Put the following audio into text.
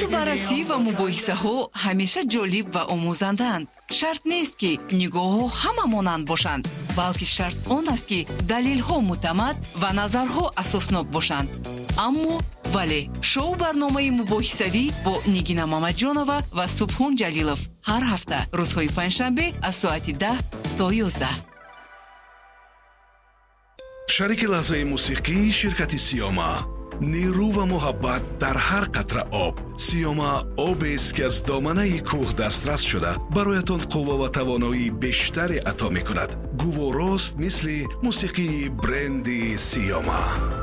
баҳсу баррасӣ ва мубоҳисаҳо ҳамеша ҷолиб ва омӯзанданд. шарт нест ки нигоҳҳо ҳама монанд бошанд, балки шарт он аст ки далелҳо муътамад ва назарҳо асоснок бошанд. аммо вале шоу барномаи мубоҳисавӣ бо Нигина Мамаҷонова ва Субҳон Ҷалилов ҳар ҳафта рӯзҳои панҷшанбе аз соати 10 то 11. шарики лаҳзаи мусиқии ширкати Сиёма. нерӯ ва муҳаббат дар ҳар қатра об. Сиёма обест ки аз доманаи кӯҳ дастрас шуда бароятон қувва ва тавоноии бештаре ато мекунад. гуворост мисли мусиқии бренди Сиёма.